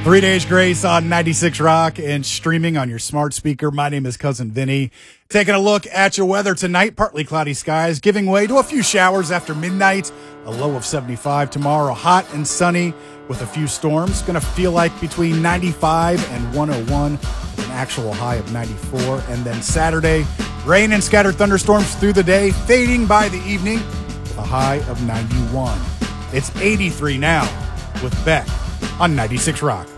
3 Days Grace on 96 Rock and streaming on your smart speaker. My name is Cousin Vinny. Taking a look at your weather tonight, partly cloudy skies, giving way to a few showers after midnight, a low of 75. Tomorrow, hot and sunny with a few storms. Going to feel like between 95 and 101 with an actual high of 94. And then Saturday, rain and scattered thunderstorms through the day, fading by the evening with a high of 91. It's 83 now with Beck on 96 Rock.